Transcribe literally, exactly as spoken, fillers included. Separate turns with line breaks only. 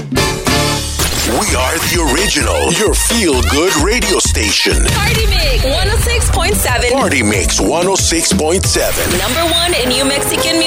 We are the original, your feel-good radio station.
Party Mix one oh six point seven.
Party Mix one oh six point seven.
Number one in New Mexican